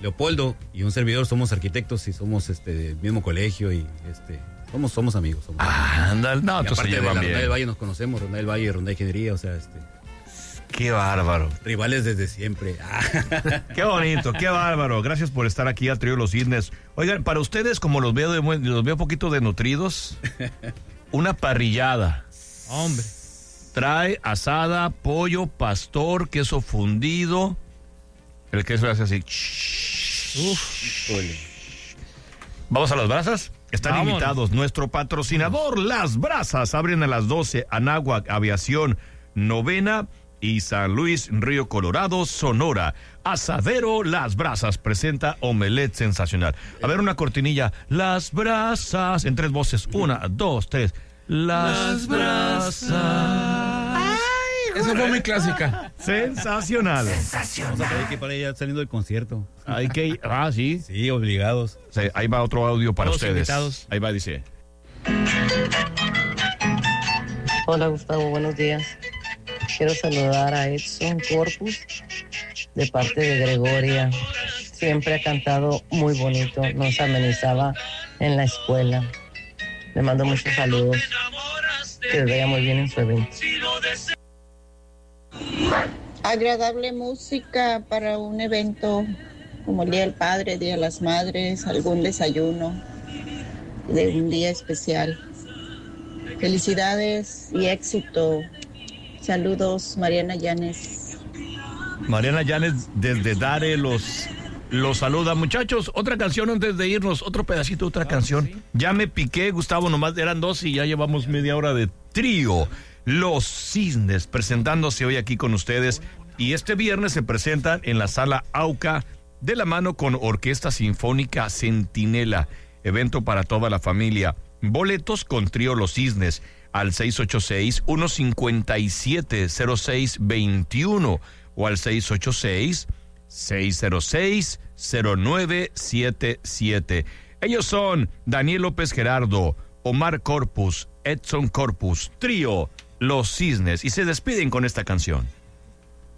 Leopoldo y un servidor somos arquitectos y somos del mismo colegio y somos amigos. Anda, no, y entonces aparte se de llevan la bien. Ronda del Valle nos conocemos, Ronda del Valle, Ronda Ingeniería, o sea, Qué bárbaro. rivales desde siempre. Qué bonito, qué bárbaro. Gracias por estar aquí al Trío Los Cisnes. Oigan, para ustedes, como los veo un poquito desnutridos, una parrillada. Hombre. Trae asada, pollo, pastor, queso fundido. El queso hace así. ¿Vamos a las brasas? Están Vámonos. invitados. Nuestro patrocinador, Las Brasas, abren a las 12. Anáhuac, Aviación, Novena y San Luis, Río Colorado, Sonora. Asadero Las Brasas presenta omelette sensacional. A ver, una cortinilla. Las Brasas, en 3 voces. 1, 2, 3. Las Brasas. Esa fue muy clásica. Sensacional. Vamos a tener que ir para allá saliendo del concierto. Hay que ir. Ah, sí. Sí, obligados. Sí, ahí va otro audio para Todos ustedes. invitados. Ahí va, dice. Hola Gustavo, buenos días. Quiero saludar a Edson Corpus de parte de Gregoria. Siempre ha cantado muy bonito, nos amenizaba en la escuela. Le mando muchos saludos. Que les vaya muy bien en su evento. Agradable música para un evento como el Día del Padre, Día de las Madres, algún desayuno de un día especial. Felicidades y éxito. Saludos, Mariana Llanes. Mariana Llanes desde Dare los saluda. Muchachos, otra canción antes de irnos, otro pedacito, otra canción. Sí. Ya me piqué, Gustavo, nomás eran 2 y ya llevamos media hora de trío. Los Cisnes presentándose hoy aquí con ustedes y este viernes se presentan en la Sala Auca de la mano con Orquesta Sinfónica Centinela. Evento para toda la familia. Boletos con Trío Los Cisnes al 686-157-0621 o al 686-606-0977. Ellos son Daniel López Gerardo, Omar Corpus, Edson Corpus, Trío Los Cisnes, y se despiden con esta canción.